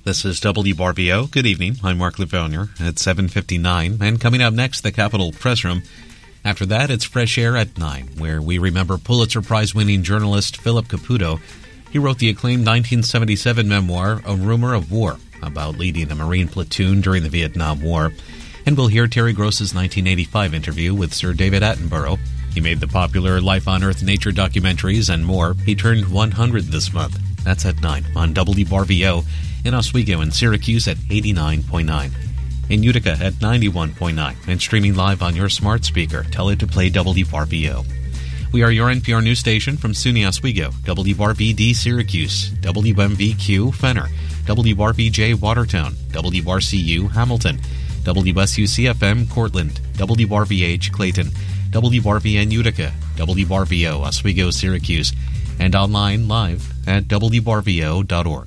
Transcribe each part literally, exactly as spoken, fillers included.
This is W R V O. Good evening. I'm Mark Lavounier at seven fifty-nine. And coming up next, the Capitol Press Room. After that, it's Fresh Air at nine, where we remember Pulitzer Prize-winning journalist Philip Caputo. He wrote the acclaimed nineteen seventy-seven memoir, A Rumor of War, about leading a Marine platoon during the Vietnam War. And we'll hear Terry Gross's nineteen eighty-five interview with Sir David Attenborough. He made the popular Life on Earth nature documentaries and more. He turned one hundred this month. That's at nine on W R V O. In Oswego and Syracuse at eighty-nine point nine. In Utica at ninety-one point nine. And streaming live on your smart speaker. Tell it to play W R V O. We are your N P R news station from SUNY Oswego, W R V D Syracuse, W M V Q Fenner, W R V J Watertown, W R C U Hamilton, W S U C F M Cortland, W R V H Clayton, W R V N Utica, W R V O Oswego Syracuse, and online live at W R V O dot org.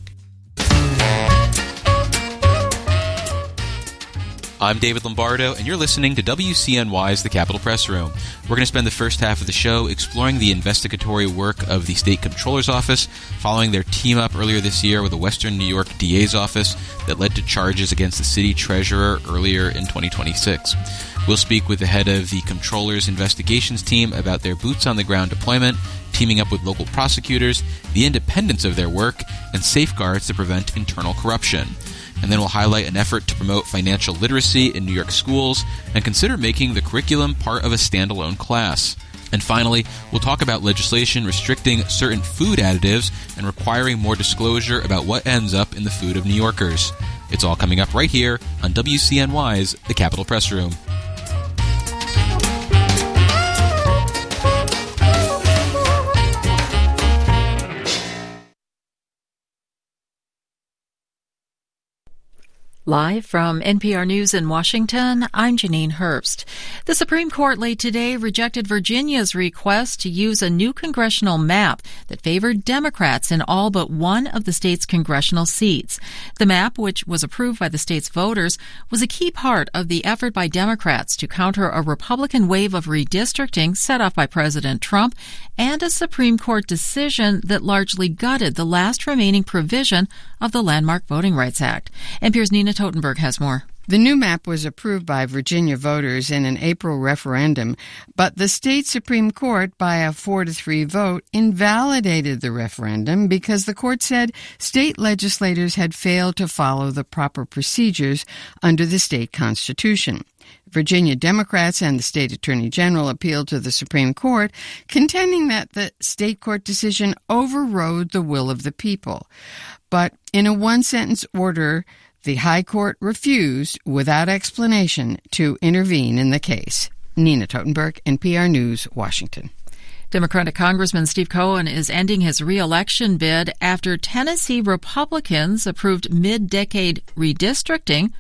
I'm David Lombardo, and you're listening to W C N Y's The Capitol Press Room. We're going to spend the first half of the show exploring the investigatory work of the State Comptroller's Office following their team-up earlier this year with the Western New York D A's office that led to charges against the city treasurer earlier in twenty twenty-six. We'll speak with the head of the Comptroller's investigations team about their boots-on-the-ground deployment, teaming up with local prosecutors, the independence of their work, and safeguards to prevent internal corruption. And then we'll highlight an effort to promote financial literacy in New York schools and consider making the curriculum part of a standalone class. And finally, we'll talk about legislation restricting certain food additives and requiring more disclosure about what ends up in the food of New Yorkers. It's all coming up right here on W C N Y's The Capitol Press Room. Live from N P R News in Washington, I'm Janine Herbst. The Supreme Court late today rejected Virginia's request to use a new congressional map that favored Democrats in all but one of the state's congressional seats. The map, which was approved by the state's voters, was a key part of the effort by Democrats to counter a Republican wave of redistricting set off by President Trump and a Supreme Court decision that largely gutted the last remaining provision of the landmark Voting Rights Act. N P R's Nina Totenberg has more. The new map was approved by Virginia voters in an April referendum, but the state Supreme Court, by a four to three vote, invalidated the referendum because the court said state legislators had failed to follow the proper procedures under the state constitution. Virginia Democrats and the state attorney general appealed to the Supreme Court, contending that the state court decision overrode the will of the people. But in a one-sentence order, the High Court refused, without explanation, to intervene in the case. Nina Totenberg, N P R News, Washington. Democratic Congressman Steve Cohen is ending his re-election bid after Tennessee Republicans approved mid-decade redistricting